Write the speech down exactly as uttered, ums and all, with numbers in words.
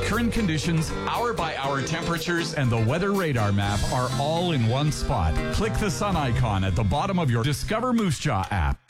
current conditions, hour-by-hour temperatures, and the weather radar map are all in one spot. Click the sun icon at the bottom of your Discover Moose Jaw app.